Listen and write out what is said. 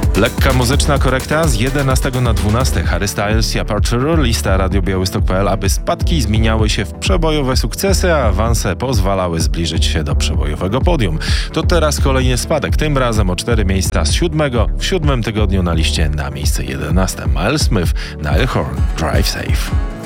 Lekka muzyczna korekta z 11 na 12. Harry Styles i Aperture, lista radiobiałystok.pl, aby spadki zmieniały się w przebojowe sukcesy, a awanse pozwalały zbliżyć się do przebojowego podium. To teraz kolejny spadek, tym razem o 4 miejsca z 7. w 7 tygodniu na liście na miejsce 11. Miles Smith, Niall Horan, Drive Safe.